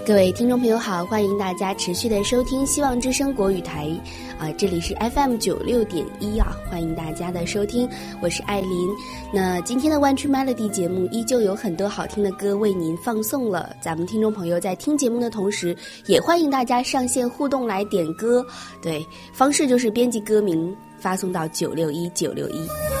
各位听众朋友好，欢迎大家持续的收听希望之声国语台这里是 FM96.1欢迎大家的收听，我是艾琳。那今天的One Tree Melody 节目依旧有很多好听的歌为您放送了，咱们听众朋友在听节目的同时也欢迎大家上线互动来点歌，对，方式就是编辑歌名发送到961961。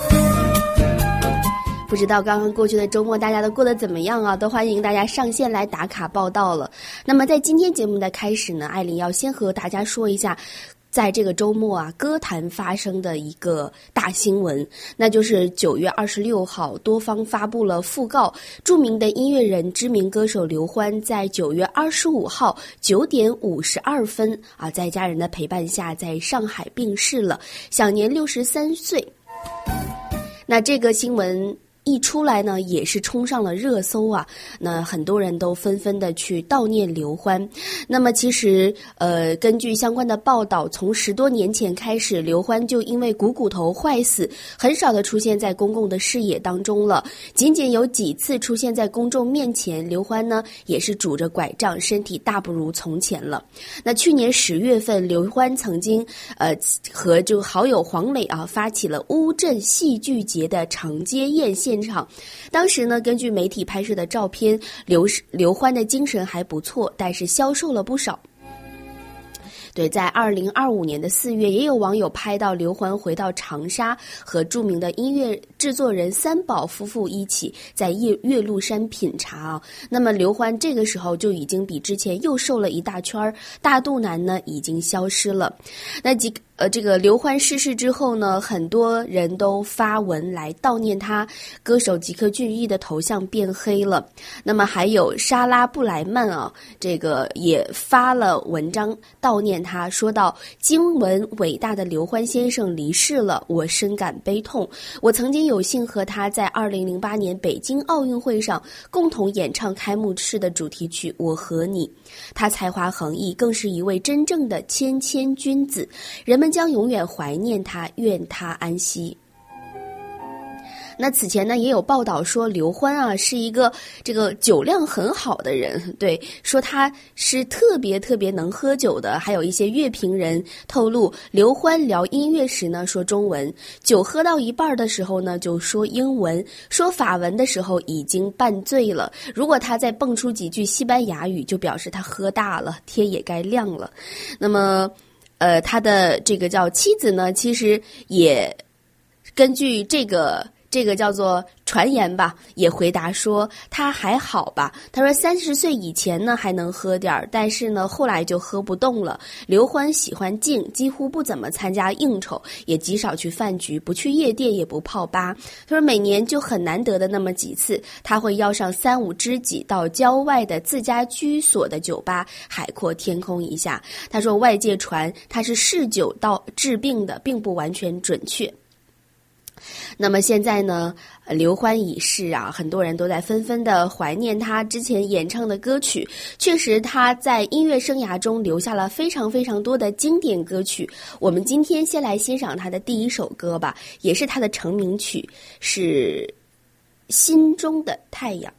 不知道刚刚过去的周末大家都过得怎么样啊？都欢迎大家上线来打卡报道了。那么在今天节目的开始呢，艾琳要先和大家说一下在这个周末歌坛发生的一个大新闻，那就是9月26号多方发布了讣告，著名的音乐人知名歌手刘欢在9月25号9点52分在家人的陪伴下在上海病逝了，享年63岁。那这个新闻一出来呢，也是冲上了热搜那很多人都纷纷的去悼念刘欢。那么其实根据相关的报道，从10多年前开始，刘欢就因为股头坏死，很少的出现在公共的视野当中了。仅仅有几次出现在公众面前，刘欢呢也是拄着拐杖，身体大不如从前了。那去年10月份，刘欢曾经和就好友黄磊发起了乌镇戏剧节的长街宴现场。当时呢，根据媒体拍摄的照片，刘欢的精神还不错，但是消瘦了不少。对，在2025年的4月，也有网友拍到刘欢回到长沙，和著名的音乐制作人三宝夫妇一起在岳麓山品茶那么刘欢这个时候就已经比之前又瘦了一大圈，大肚腩呢已经消失了。那这个刘欢逝世之后呢，很多人都发文来悼念他，歌手吉克隽逸的头像变黑了。那么还有莎拉布莱曼这个也发了文章悼念他，说到惊闻伟大的刘欢先生离世了，我深感悲痛。我曾经有幸和他在2008年北京奥运会上共同演唱开幕式的主题曲《我和你》，他才华横溢，更是一位真正的谦君子，人们将永远怀念他，愿他安息。那此前呢，也有报道说刘欢是一个这个酒量很好的人，对，说他是特别能喝酒的。还有一些乐评人透露，刘欢聊音乐时呢说中文，酒喝到一半的时候呢就说英文，说法文的时候已经半醉了。如果他再蹦出几句西班牙语，就表示他喝大了，天也该亮了。那么他的这个叫妻子呢，其实也根据这个叫做传言吧，也回答说他还好吧。他说30岁以前呢还能喝点，但是呢后来就喝不动了。刘欢喜欢静，几乎不怎么参加应酬，也极少去饭局，不去夜店，也不泡吧。他说每年就很难得的那么几次，他会邀上3-5知己到郊外的自家居所的酒吧海阔天空一下。他说外界传他是嗜酒到治病的，并不完全准确。那么现在呢，刘欢已逝很多人都在纷纷的怀念他之前演唱的歌曲。确实他在音乐生涯中留下了非常多的经典歌曲。我们今天先来欣赏他的第一首歌吧，也是他的成名曲，是《心中的太阳》。